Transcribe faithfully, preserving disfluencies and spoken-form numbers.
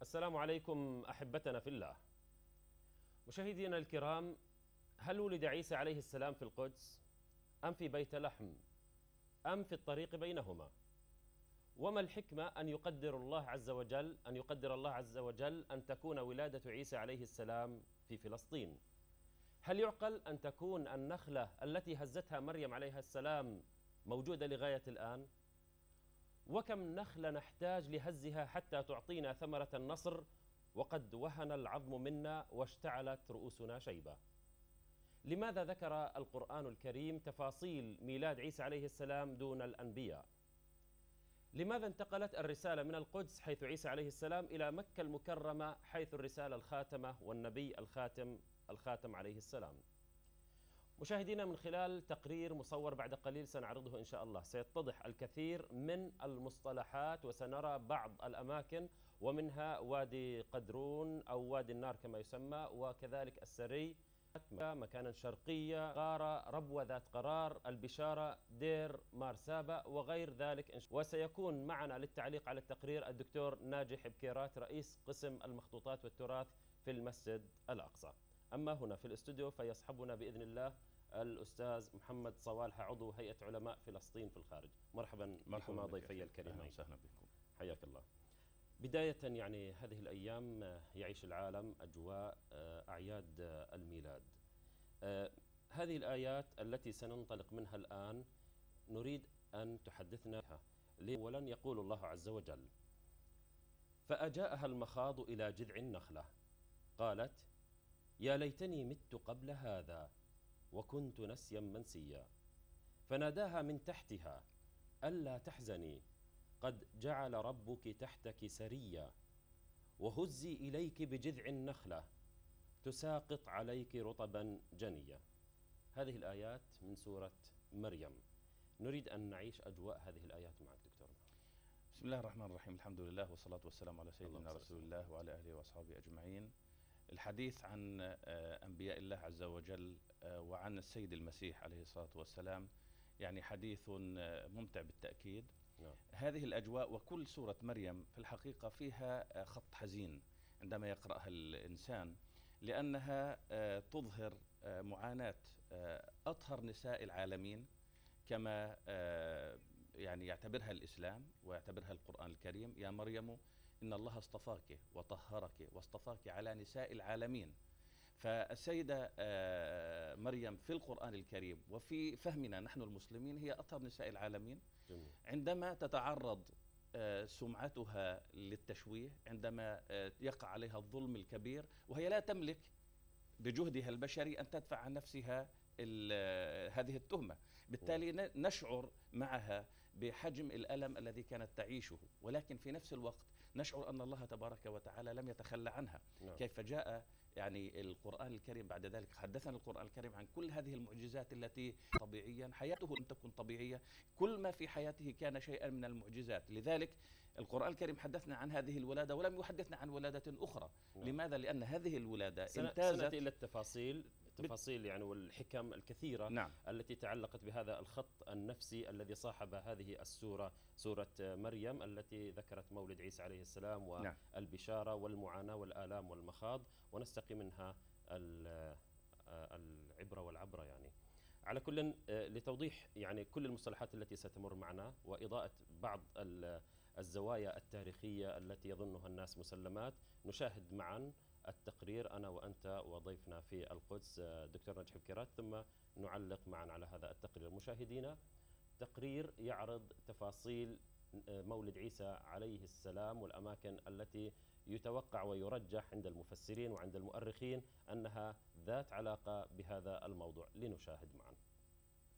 السلام عليكم أحبتنا في الله. مشاهدينا الكرام، هل ولد عيسى عليه السلام في القدس أم في بيت لحم أم في الطريق بينهما؟ وما الحكمة أن يقدر الله عز وجل أن يقدر الله عز وجل أن تكون ولادة عيسى عليه السلام في فلسطين؟ هل يعقل أن تكون النخلة التي هزتها مريم عليها السلام موجودة لغاية الآن؟ وكم نخلة نحتاج لهزها حتى تعطينا ثمرة النصر وقد وهن العظم منا واشتعلت رؤوسنا شيبة؟ لماذا ذكر القرآن الكريم تفاصيل ميلاد عيسى عليه السلام دون الأنبياء؟ لماذا انتقلت الرسالة من القدس حيث عيسى عليه السلام إلى مكة المكرمة حيث الرسالة الخاتمة والنبي الخاتم الخاتم عليه السلام؟ مشاهدينا، من خلال تقرير مصور بعد قليل سنعرضه إن شاء الله سيتضح الكثير من المصطلحات، وسنرى بعض الأماكن ومنها وادي قدرون أو وادي النار كما يسمى، وكذلك السري مكانا شرقية، غارة، ربوة ذات قرار، البشارة، دير مارسابة وغير ذلك. وسيكون معنا للتعليق على التقرير الدكتور ناجح بكيرات رئيس قسم المخطوطات والتراث في المسجد الأقصى. أما هنا في الاستوديو فيصحبنا بإذن الله الأستاذ محمد صوالح عضو هيئة علماء فلسطين في الخارج. مرحبا بكم ضيفي الكريمين. أهلا وسهلا بكم. حياك الله. بداية يعني هذه الأيام يعيش العالم أجواء أعياد الميلاد. هذه الآيات التي سننطلق منها الآن نريد أن تحدثنا بها. ولن يقول الله عز وجل: فأجاءها المخاض إلى جذع النخلة قالت يا ليتني مت قبل هذا وكنت نسيا منسيا، فناداها من تحتها ألا تحزني قد جعل ربك تحتك سريا، وهزي إليك بجذع النخلة تساقط عليك رطبا جنيا. هذه الآيات من سورة مريم. نريد أن نعيش أجواء هذه الآيات معك دكتورنا. بسم الله الرحمن الرحيم، الحمد لله والصلاة والسلام على سيدنا رسول الله وعلى آله وأصحابه أجمعين. الحديث عن أنبياء الله عز وجل وعن السيد المسيح عليه الصلاة والسلام يعني حديث ممتع بالتأكيد. نعم. هذه الأجواء وكل سورة مريم في الحقيقة فيها خط حزين عندما يقرأها الإنسان، لأنها تظهر معاناة أطهر نساء العالمين كما يعني يعتبرها الإسلام ويعتبرها القرآن الكريم. يا مريم إن الله اصطفاك وطهرك واصطفاك على نساء العالمين. فالسيدة مريم في القرآن الكريم وفي فهمنا نحن المسلمين هي أطهر نساء العالمين. جميل. عندما تتعرض سمعتها للتشويه، عندما يقع عليها الظلم الكبير وهي لا تملك بجهدها البشري أن تدفع عن نفسها هذه التهمة، بالتالي نشعر معها بحجم الألم الذي كانت تعيشه، ولكن في نفس الوقت نشعر أن الله تبارك وتعالى لم يتخلى عنها. نعم. كيف جاء يعني القرآن الكريم بعد ذلك حدثنا القرآن الكريم عن كل هذه المعجزات التي طبيعيا حياته لم تكن طبيعية، كل ما في حياته كان شيئا من المعجزات. لذلك القرآن الكريم حدثنا عن هذه الولادة ولم يحدثنا عن ولادة أخرى. نعم. لماذا؟ لأن هذه الولادة امتازت امتازت إلى التفاصيل التفاصيل يعني والحكم الكثيرة. نعم. التي تعلقت بهذا الخط النفسي الذي صاحب هذه السورة، سورة مريم التي ذكرت مولد عيسى عليه السلام والبشارة والمعاناة والآلام والمخاض، ونستقي منها العبرة والعبرة. يعني على كل، لتوضيح يعني كل المصطلحات التي ستمر معنا وإضاءة بعض الزوايا التاريخية التي يظنها الناس مسلمات، نشاهد معا التقرير أنا وأنت وضيفنا في القدس دكتور ناجح بكيرات، ثم نعلق معا على هذا التقرير. مشاهدينا، تقرير يعرض تفاصيل مولد عيسى عليه السلام والأماكن التي يتوقع ويرجح عند المفسرين وعند المؤرخين أنها ذات علاقة بهذا الموضوع. لنشاهد معا.